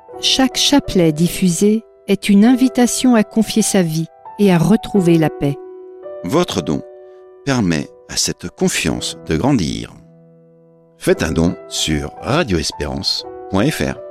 Chaque chapelet diffusé est une invitation à confier sa vie et à retrouver la paix. Votre don permet à cette confiance de grandir. Faites un don sur radioespérance.fr.